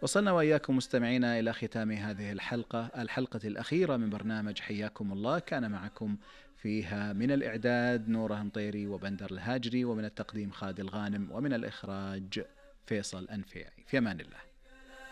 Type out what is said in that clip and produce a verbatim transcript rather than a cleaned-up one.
وصلنا وإياكم مستمعينا إلى ختام هذه الحلقة الحلقة الأخيرة من برنامج حياكم الله. كان معكم فيها من الإعداد نوره مطيري وبندر الهاجري، ومن التقديم خالد الغانم، ومن الإخراج فيصل أنفيعي. في أمان الله.